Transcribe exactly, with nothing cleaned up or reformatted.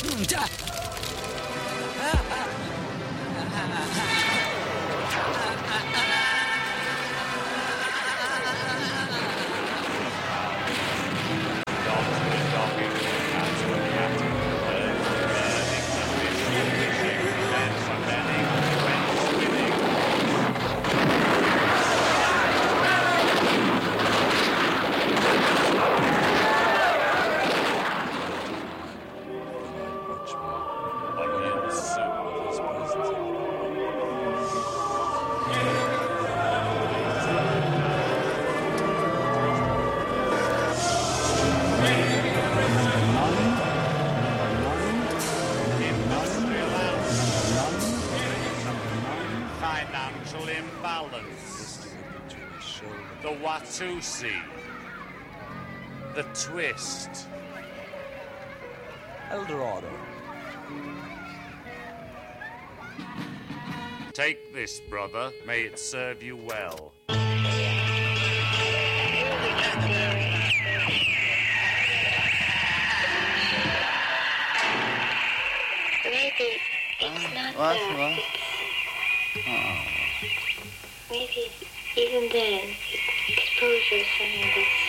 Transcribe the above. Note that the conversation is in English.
Financial imbalance. The Watusi. The twist. Eldorado. Take this, brother. May it serve you well. Maybe it's not What? that. What? It's, Oh. maybe even then, exposure is something that's